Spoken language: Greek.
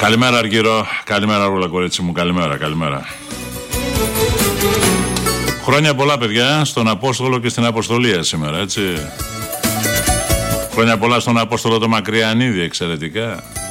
Καλημέρα Αργυρό, καλημέρα Ρούλα κορίτσι μου, καλημέρα. Χρόνια πολλά παιδιά στον Απόστολο και στην Αποστολία σήμερα, έτσι. Χρόνια πολλά στον Απόστολο το Μακριανίδη, εξαιρετικά.